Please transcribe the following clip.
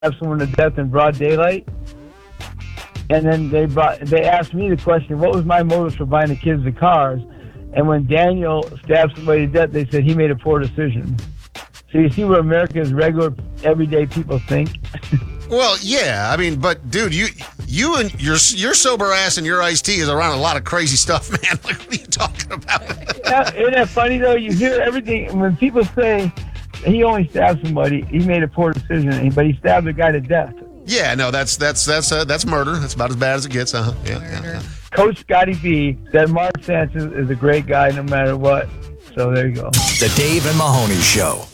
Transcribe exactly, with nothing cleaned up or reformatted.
stab someone to death in broad daylight. And then they brought, they asked me the question, what was my motive for buying the kids the cars? And when Daniel stabbed somebody to death, they said he made a poor decision. So you see where America's regular, everyday people think? Well, yeah. I mean, but, dude, you you and your your sober ass and your iced tea is around a lot of crazy stuff, man. Like, what are you talking about? Yeah, isn't that funny, though? You hear everything. When people say he only stabbed somebody, he made a poor decision, but he stabbed a guy to death. Yeah, no, that's that's that's uh, that's murder. That's about as bad as it gets. Uh-huh. Yeah, yeah, yeah. Coach Scotty B said Mark Sanchez is a great guy no matter what. So there you go. The Dave and Mahoney Show.